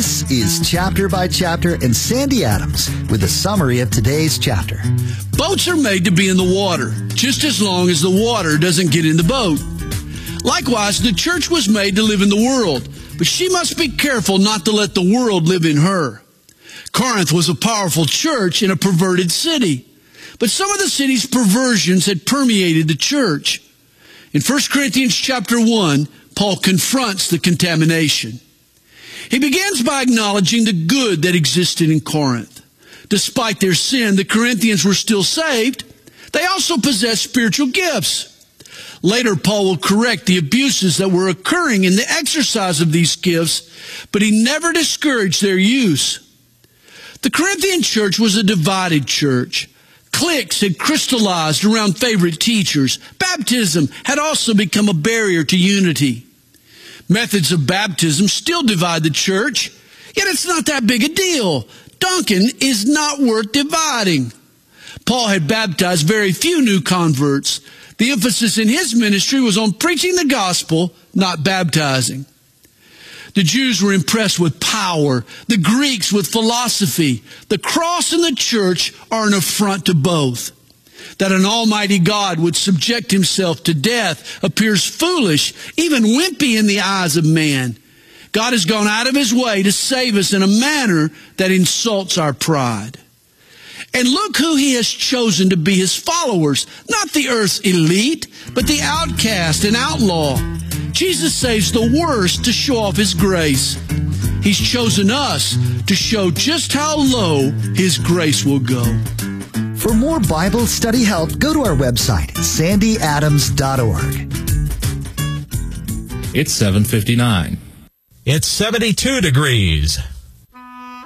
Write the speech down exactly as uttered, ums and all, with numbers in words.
This is Chapter by Chapter, and Sandy Adams with a summary of today's chapter. Boats are made to be in the water, just as long as the water doesn't get in the boat. Likewise, the church was made to live in the world, but she must be careful not to let the world live in her. Corinth was a powerful church in a perverted city, but some of the city's perversions had permeated the church. In First Corinthians chapter one, Paul confronts the contamination. He begins by acknowledging the good that existed in Corinth. Despite their sin, the Corinthians were still saved. They also possessed spiritual gifts. Later, Paul will correct the abuses that were occurring in the exercise of these gifts, but he never discouraged their use. The Corinthian church was a divided church. Cliques had crystallized around favorite teachers. Baptism had also become a barrier to unity. Methods of baptism still divide the church, yet it's not that big a deal. Duncan is not worth dividing. Paul had baptized very few new converts. The emphasis in his ministry was on preaching the gospel, not baptizing. The Jews were impressed with power, the Greeks with philosophy. The cross and the church are an affront to both. That an almighty God would subject himself to death appears foolish, even wimpy in the eyes of man. God has gone out of his way to save us in a manner that insults our pride. And look who he has chosen to be his followers, not the earth's elite, but the outcast and outlaw. Jesus saves the worst to show off his grace. He's chosen us to show just how low his grace will go. For more Bible study help, go to our website, sandy adams dot org. It's seven fifty-nine. It's seventy-two degrees.